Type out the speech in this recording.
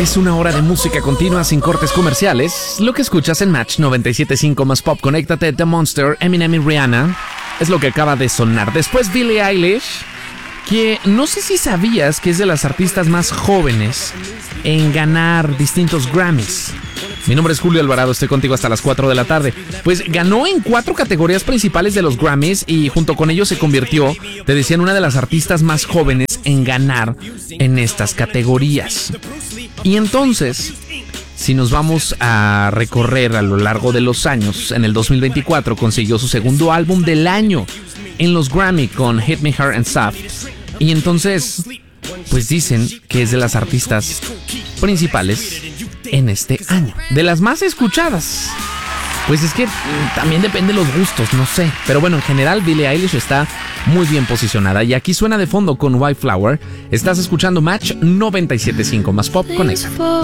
Es una hora de música continua sin cortes comerciales. Lo que escuchas en Match 97.5 más Pop. Conéctate, The Monster, Eminem y Rihanna. Es lo que acaba de sonar. Después Billie Eilish, que no sé si sabías que es de las artistas más jóvenes en ganar distintos Grammys. Mi nombre es Julio Alvarado, estoy contigo hasta las 4 de la tarde. Pues ganó en 4 categorías principales de los Grammys y junto con ello se convirtió, te decía, en una de las artistas más jóvenes en ganar en estas categorías. Y entonces, si nos vamos a recorrer a lo largo de los años, en el 2024 consiguió su segundo álbum del año en los Grammy con Hit Me Hard and Soft. Y entonces, pues dicen que es de las artistas principales en este año, de las más escuchadas. Pues es que también depende de los gustos, no sé. Pero bueno, en general Billie Eilish está muy bien posicionada. Y aquí suena de fondo con White Flower. Estás escuchando Match 97.5 más Pop con esa.